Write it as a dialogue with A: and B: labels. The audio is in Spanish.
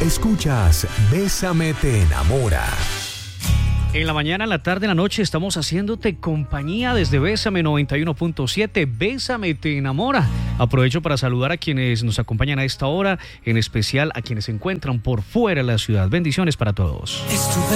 A: Escuchas Bésame te enamora.
B: En la mañana, en la tarde, en la noche estamos haciéndote compañía desde Bésame 91.7. Bésame te enamora. Aprovecho para saludar a quienes nos acompañan a esta hora, en especial a quienes se encuentran por fuera de la ciudad. Bendiciones para todos.